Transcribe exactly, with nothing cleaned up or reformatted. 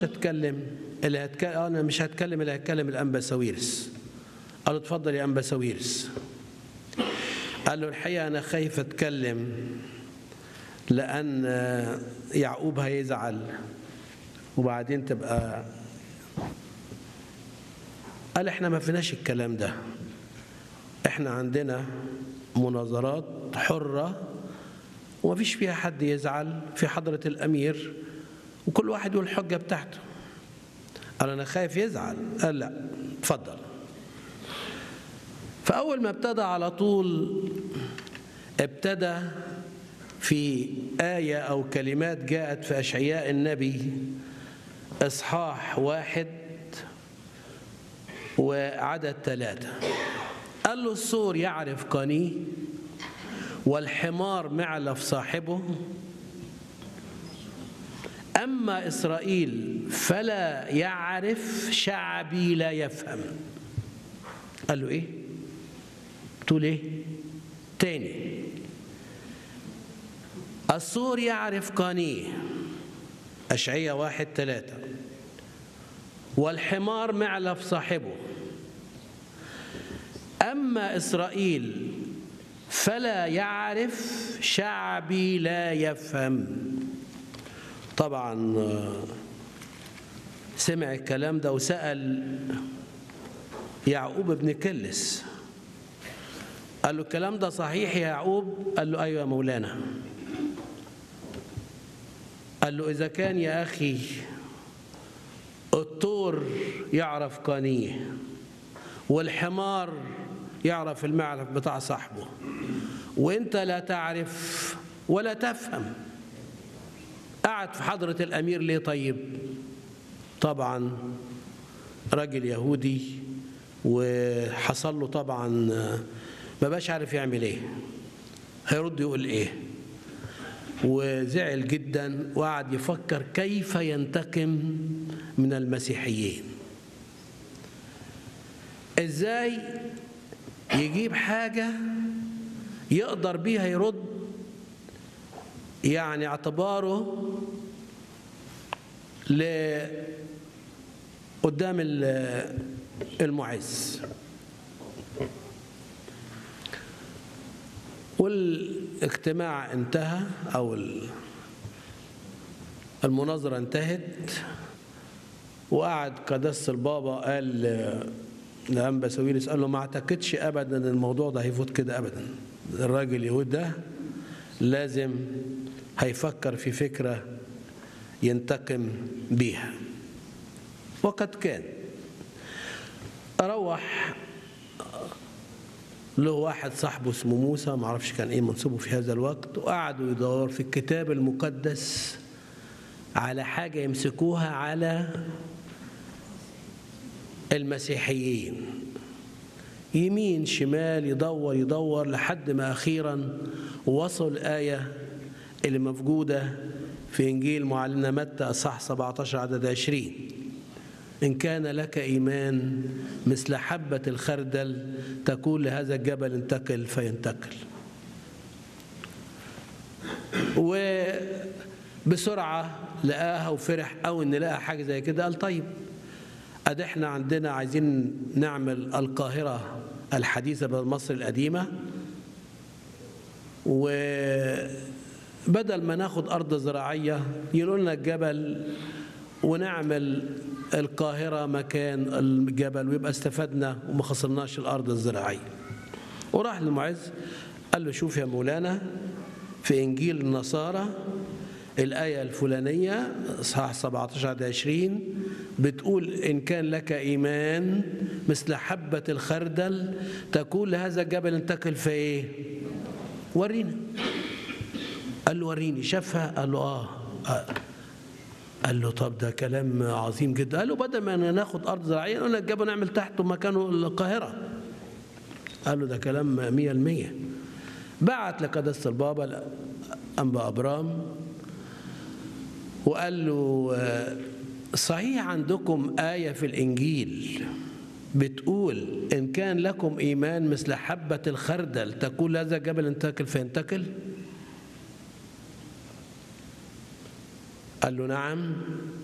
هتكلم اللي هتكلم انا مش هتكلم اللي هتكلم الانبا ساويرس. قال له اتفضل يا انبا ساويرس. قال له الحقيقه انا خايف اتكلم لان يعقوب هيزعل وبعدين تبقى. قال احنا ما فيناش الكلام ده، احنا عندنا مناظرات حره وما فيش فيها حد يزعل في حضره الامير وكل واحد يقول الحجه بتاعته. قال انا خايف يزعل. قال لا اتفضل. فاول ما ابتدى على طول ابتدى في آية أو كلمات جاءت في أشعياء النبي إصحاح واحد وعدد ثلاثة. قال له السور يعرف قنيه والحمار معلف صاحبه، أما إسرائيل فلا يعرف شعبي لا يفهم. قال له إيه؟ تقول إيه؟ تاني. السور يعرف قنيه أشعياء واحد ثلاثة، والحمار معلف صاحبه، أما إسرائيل فلا يعرف شعبي لا يفهم. طبعا سمع الكلام ده وسأل يعقوب ابن كلس، قال له الكلام ده صحيح يا يعقوب؟ قال له أيوة يا مولانا. قال له إذا كان يا أخي الطور يعرف قنيه والحمار يعرف المعلف بتاع صاحبه وانت لا تعرف ولا تفهم، قعد في حضرة الأمير ليه طيب؟ طبعا راجل يهودي وحصل له طبعا ما بقاش عارف يعمل ايه، هيرد يقول ايه، وزعل جدا وقعد يفكر كيف ينتقم من المسيحيين، ازاي يجيب حاجة يقدر بيها يرد يعني اعتباره ل قدام المعز. والاجتماع انتهى أو المناظرة انتهت، وقعد قدس البابا قال لأنبا ساويرس، قال له ما اعتقدش أبدا أن الموضوع ده هيفوت كده أبدا، الراجل اليهود ده لازم هيفكر في فكرة ينتقم بيها. وقد كان. أروح له واحد صاحبه اسمه موسى، ما اعرفش كان ايه منصبه في هذا الوقت، وقعدوا يدور في الكتاب المقدس على حاجة يمسكوها على المسيحيين، يمين شمال يدور يدور لحد ما أخيرا وصل الآية اللي موجودة في إنجيل معلمنا متى أصحاح سبعة عشر عدد عشرين: إن كان لك إيمان مثل حبة الخردل تقول لهذا الجبل انتقل فينتقل. وبسرعة لقاها وفرح أو إن لقى حاجة زي كده، قال طيب أدي إحنا عندنا عايزين نعمل القاهرة الحديثة بدل مصر القديمة، وبدل ما ناخد أرض زراعية ينقلنا الجبل ونعمل القاهرة مكان الجبل ويبقى استفدنا وما خسرناش الأرض الزراعية. وراح للمعز قال له شوف يا مولانا في إنجيل النصارى الآية الفلانية إصحاح سبعة عشر عدد عشرين بتقول إن كان لك إيمان مثل حبة الخردل تقول لهذا الجبل انتقل في إيه؟ ورينا. قال له وريني. شافها؟ قال له آه, آه. قال له طب ده كلام عظيم جدا. قال له بدل ما ناخد أرض زراعية نقول لك الجبل نعمل تحته مكانه القاهرة. قال له ده كلام مية المية. بعت لقداسة البابا أنبا أبرام وقال له صحيح عندكم آية في الإنجيل بتقول إن كان لكم إيمان مثل حبة الخردل تقول هذا الجبل انتقل فينتقل؟ قال له نعم.